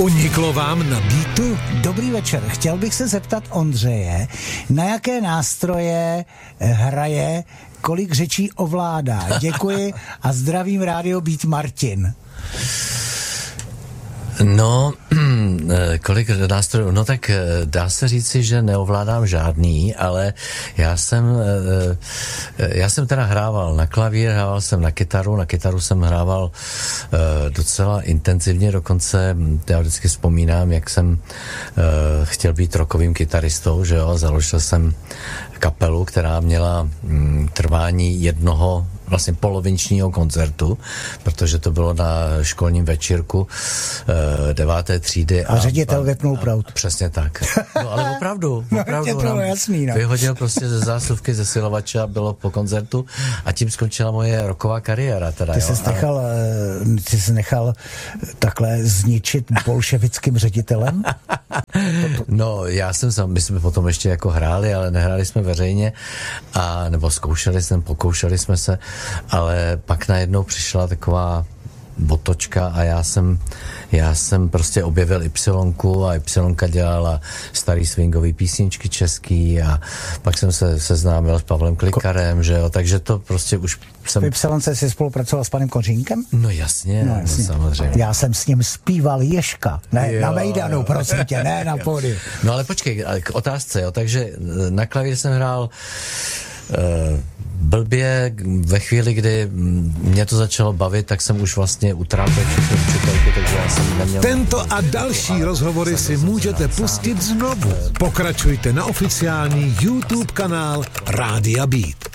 Uniklo vám na beatu? Dobrý večer. Chtěl bych se zeptat Ondřeje, na jaké nástroje hraje, kolik řečí ovládá. Děkuji a zdravím rádio Beat Martin. No, kolik nástrojů? No tak dá se říci, že neovládám žádný, ale já jsem teda hrával na klavír, hrával jsem na kytaru jsem hrával docela intenzivně, dokonce já vždycky vzpomínám, jak jsem chtěl být rockovým kytaristou, že jo, založil jsem kapelu, která měla trvání jednoho vlastně polovičního koncertu, protože to bylo na školním večírku 9. třídy. A ředitel vypnul proud. Přesně tak. No ale opravdu to jasný, no. Vyhodil prostě ze zásuvky, ze silovače a bylo po koncertu a tím skončila moje rocková kariéra. Teda, Ty jsi nechal takhle zničit bolševickým ředitelem? No, my jsme potom ještě jako hráli, ale nehráli jsme veřejně, nebo pokoušeli jsme se, ale pak najednou přišla taková botočka a já jsem prostě objevil Ypsilonku a Ypsilonka dělala starý swingový písničky český a pak jsem se seznámil s Pavlem Klikarem, že jo, takže to prostě už jsem... V Ypsilonce jsi spolupracoval s panem Kořínkem? No jasně, no samozřejmě. Já jsem s ním zpíval Ježka, ne na Mejdanu, prosím tě, ne na pódiu. No ale počkej, k otázce, jo, takže na klavír jsem hrál blbě, ve chvíli, kdy mě to začalo bavit, tak jsem už vlastně utrápil všechny učitelky, takže já jsem neměl... Tento a další rozhovory si můžete pustit znovu. Pokračujte na oficiální YouTube kanál Rádia Beat.